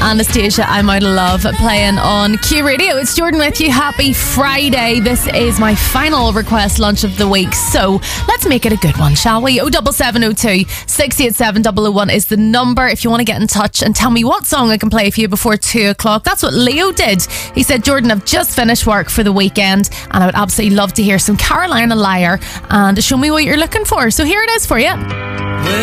Anastacia, I'm Out of Love, playing on Q Radio. It's Jordan with you. Happy Friday. This is my final request lunch of the week, so let's make it a good one, shall we? 07702 687 001 is the number if you want to get in touch and tell me what song I can play for you before 2 o'clock. That's what Leo did. He said, Jordan, I've just finished work for the weekend and I would absolutely love to hear some Carolina Liar and show me what you're looking for. So here it is for you.